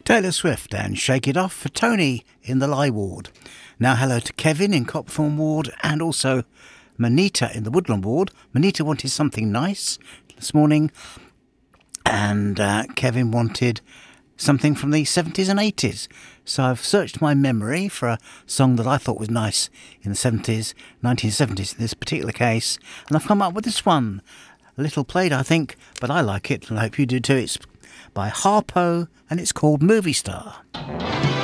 Taylor Swift and Shake It Off for Tony in the Lye Ward. Now hello to Kevin in Copthorne Ward and also Manita in the Woodland Ward. Manita wanted something nice this morning and Kevin wanted something from the 70s and 80s. So I've searched my memory for a song that I thought was nice in the 70s, 1970s in this particular case, and I've come up with this one. A little played, I think, but I like it and I hope you do too. It's by Harpo and it's called Movie Star.